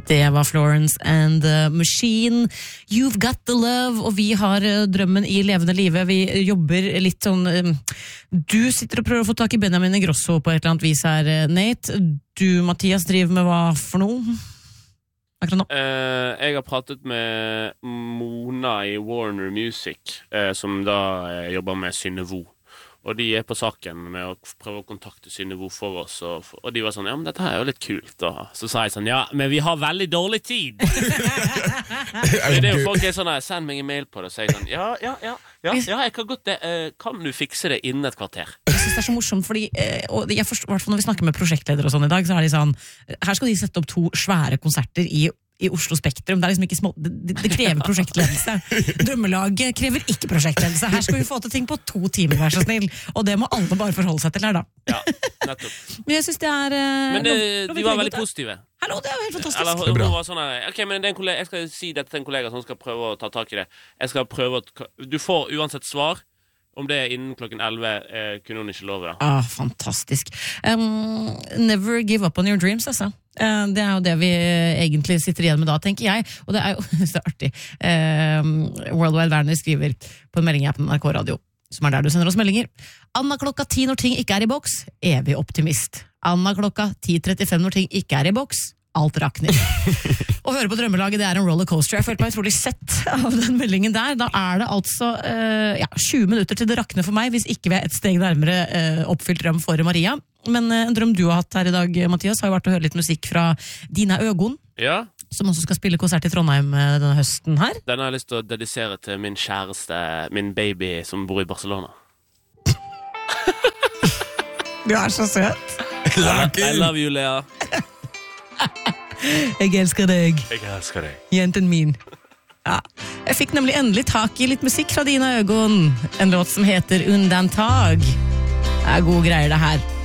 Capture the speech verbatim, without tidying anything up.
Det var Florence and the Machine. You've got the love, og vi har drømmen i levende livet. Vi jobber litt sånn... Du sitter og prøver å få tak i Benjamin Ingrosso på et eller annet vis her, Nate. Du, Mathias, driver med hva for noe? Akkurat nå. Uh, jeg har pratet med Mona i Warner Music, uh, som da uh, jobber med Synnøve. Og de er på saken med å prøve å kontakte Synnøve for oss, og, og de var sånn, ja, men dette her er jo litt kult da. Så sa jeg sånn, ja, men vi har veldig dårlig tid. Det er jo folk er sånn, send meg en mail på det, og så er jeg sånn, ja, ja, ja, ja, ja jeg kan godt det, uh, kan du fikse det innen et kvarter? Jeg synes det er så morsomt, fordi, uh, og jeg forstår, i hvert fall når vi snakker med prosjektledere og sånn i dag, så er de sånn, her skal de sette opp to svære konserter i i Oslo Spektrum, det er liksom ikke små, det, det krever prosjektledelse. Drømmelaget krever ikke prosjektledelse. Her skal vi få til ting på to timer, vær så snill. Og det må alle bare forholde seg til her da. Ja, nettopp. Men jeg synes det er... Uh, men det, lov, de var veldig positive. Hallo, det er jo helt fantastisk. Eller, hun, hun var sånn, ok, men det er en kollega, jeg skal si dette til en kollega som skal prøve å ta tak i det. Jeg skal prøve å... Du får uansett svar. Om det er innen klokken elleve, eh, kunne hun ikke love. Ah, fantastisk. Um, never give up on your dreams, altså. Uh, det er jo det vi egentlig sitter igjen med da, tenker jeg. Og det er jo så artig. Um, Worldwide Werner skriver på en melding på N R K Radio, som er der du sender oss meldinger. Anna klokka ti når ting ikke er i boks, evig optimist. Anna klokka ti trettifem når ting ikke er i boks, alt rakner. Å høre på Drømmelaget, det er en rollercoaster. Jeg følte meg utrolig sett av den meldingen der. Da er det altså uh, ja, tjue minutter til det rakner for meg, hvis ikke vi er et steg nærmere uh, oppfylt drøm for Maria. Men uh, en drøm du har hatt her i dag, Mathias, har jo vært å høre litt musikk fra Dina Øgon. Ja. Som også skal spille konsert i Trondheim uh, denne høsten her. Den har jeg lyst til å dedisere til min kjæreste, min baby som bor i Barcelona. Du er så søt. I love you, Lea. Jeg elsker deg. Jeg elsker deg. Jenten min. Ja. Jeg fikk nemlig endelig tak i litt musikk fra Dina Øgon. En låt som heter Undantag. Det er gode greier det her.